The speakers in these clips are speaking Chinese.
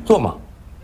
坐嘛。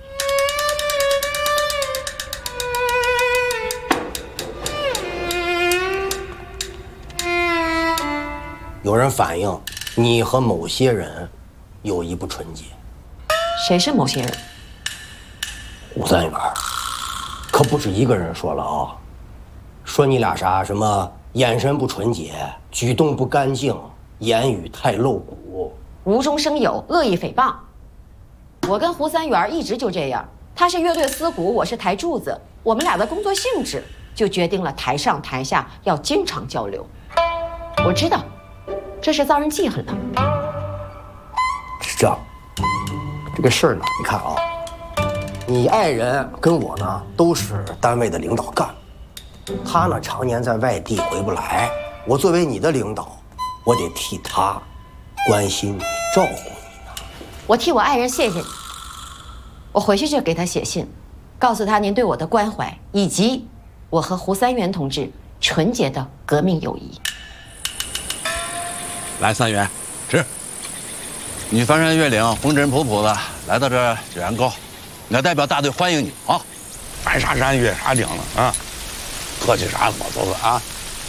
有人反映你和某些人友谊不纯洁。 谁是某些人？ 吴三元，可不止一个人说了啊，说你俩啥什么眼神不纯洁，举动不干净，言语太露骨， 无中生有，恶意诽谤。我跟胡三元一直就这样，他是乐队司鼓，我是台柱子，我们俩的工作性质就决定了台上台下要经常交流。我知道，这是遭人记恨了。 是这样，这个事儿呢，你看啊，你爱人跟我呢都是单位的领导干部，他呢常年在外地回不来，我作为你的领导，我得替他关心你、照顾你呢。 我替我爱人谢谢你，我回去就给他写信，告诉他您对我的关怀，以及我和胡三元同志纯洁的革命友谊。 来，三元，吃。你翻山越岭、风尘仆仆的来到这九阳沟，我代表大队欢迎你啊！ 翻啥山越啥岭了啊？客气啥嘛都是啊。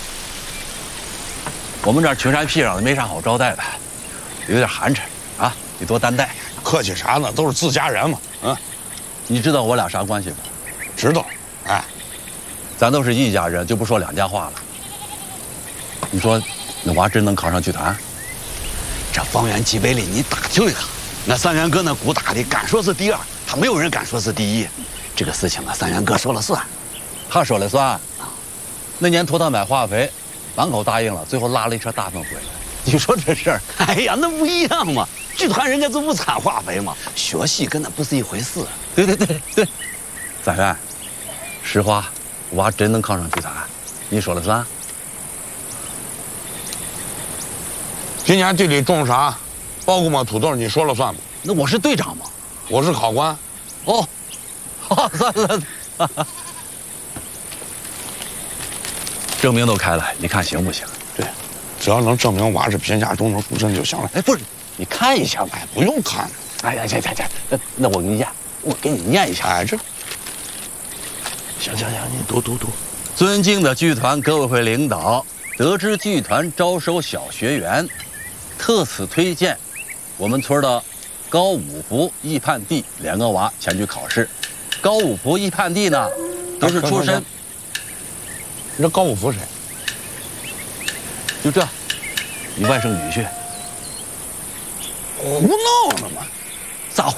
我们这儿群山僻壤的，没啥好招待的，有点寒碜啊，你多担待。 客气啥呢？都是自家人嘛。嗯， 你知道我俩啥关系吗？ 知道。哎， 咱都是一家人，就不说两家话了。你说，那娃真能考上剧团？ 这方圆几百里，你打听一下，那三元哥那鼓打的，敢说是第二，他没有人敢说是第一。这个事情啊，三元哥说了算。 他说了算。那年托他买化肥，满口答应了，最后拉了一车大粪回来。你说这事儿？ 哎呀，那不一样嘛！剧团人家就不掺化肥嘛，学戏跟那不是一回事。 对，三元，实话，娃真能考上剧团，你说了算。 今年地里种啥，包谷嘛土豆，你说了算不？ 那我是队长嘛， 我是考官。 哦，好，算了。证明都开了，你看行不行？ 对，只要能证明娃是贫下中农出身就行了。 哎，不是，你看一下吧。 哎，不用看。 哎呀，行，那我给你念，我给你念一下。 哎，这，行，你读。 尊敬的剧团革委会领导，得知剧团招收小学员，特此推荐我们村的高五福、易盼娣2个娃前去考试。高五福、易盼娣呢，都是出身。 你这高五福谁？ 就这，你外甥女婿。 胡闹呢嘛！